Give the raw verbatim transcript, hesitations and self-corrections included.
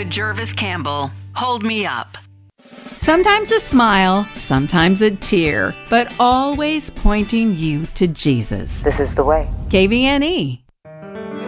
Jervis Campbell, Hold Me Up. Sometimes a smile, sometimes a tear, but always pointing you to Jesus. This is the way. K V N E.